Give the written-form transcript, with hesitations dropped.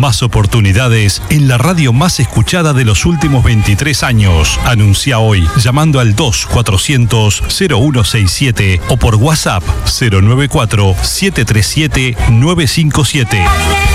Más oportunidades en la radio más escuchada de los últimos 23 años. Anuncia hoy llamando al 2400-0167 o por WhatsApp 094-737-957.